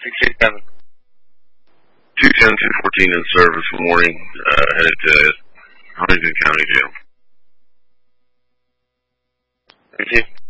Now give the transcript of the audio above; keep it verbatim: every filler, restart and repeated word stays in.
six eight seven. two ten, two fourteen in service for morning, uh, headed to Huntington County Jail. Thank you.